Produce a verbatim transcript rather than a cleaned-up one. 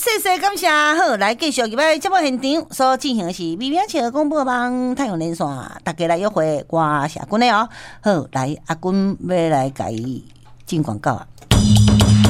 谢谢感谢，好，来继续入来节目现场所进行的是微妙笑广播网太阳连线，大家来约会我社君的哦。好，来阿君要来甲伊进广告啊。